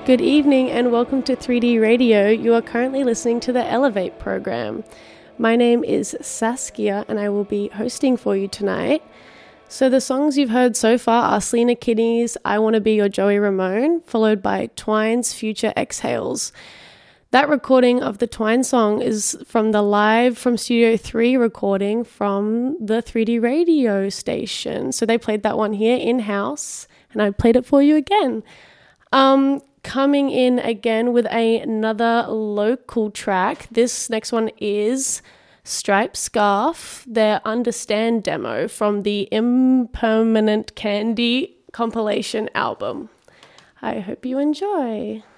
Good evening and welcome to 3D Radio. You are currently listening to the Elevate program. My name is Saskia and I will be hosting for you tonight. So the songs you've heard so far are Selena Kidney's I Wanna Be Your Joey Ramone, followed by Twine's Future Exhales. That recording of the Twine song is from the live from Studio 3 recording from the 3D Radio station. So they played that one here in-house and I played it for you again. Coming in again with another local track. This next one is Striped Scarf, their Understand demo from the Impermanent Candy compilation album. I hope you enjoy.